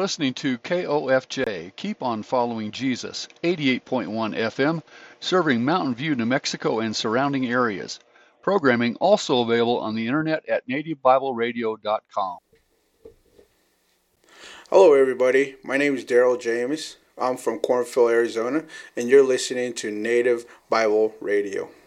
listening to KOFJ, Keep on Following Jesus, 88.1 FM, serving Mountain View, New Mexico and surrounding areas. Programming also available on the internet at nativebibleradio.com. Hello, everybody. My name is Daryl James. I'm from Cornfield, Arizona, and you're listening to Native Bible Radio.